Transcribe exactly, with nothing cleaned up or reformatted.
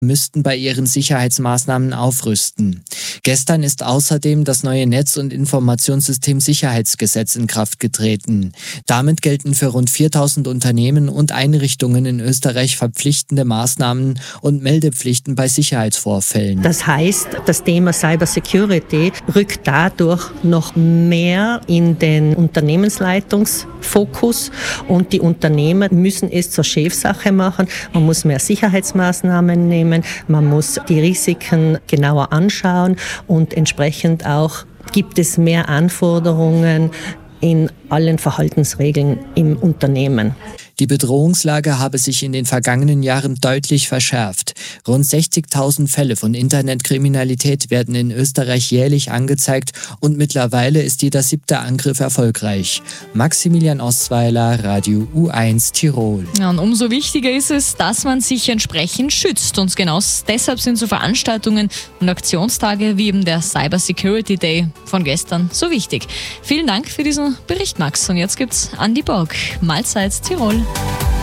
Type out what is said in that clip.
müssten bei ihren Sicherheitsmaßnahmen aufrüsten. Gestern ist außerdem das neue Netz- und Informationssystem-Sicherheitsgesetz in Kraft getreten. Damit gelten für rund viertausend Unternehmen und Einrichtungen in Österreich verpflichtende Maßnahmen und Meldepflichten bei Sicherheitsvorfällen. Das heißt, das Thema Cybersecurity rückt dadurch noch mehr in den Unternehmensleitungsfokus und die Unternehmen müssen es zur Chefsache machen. Man muss mehr Sicherheitsmaßnahmen nehmen. Man muss die Risiken genauer anschauen und entsprechend auch gibt es mehr Anforderungen in allen Verhaltensregeln im Unternehmen. Die Bedrohungslage habe sich in den vergangenen Jahren deutlich verschärft. Rund sechzigtausend Fälle von Internetkriminalität werden in Österreich jährlich angezeigt und mittlerweile ist jeder siebte Angriff erfolgreich. Maximilian Ostweiler, Radio U eins Tirol. Ja, und umso wichtiger ist es, dass man sich entsprechend schützt. Und genau deshalb sind so Veranstaltungen und Aktionstage wie eben der Cyber Security Day von gestern so wichtig. Vielen Dank für diesen Bericht, Max. Und jetzt gibt's Andi Borg, Mahlzeit Tirol.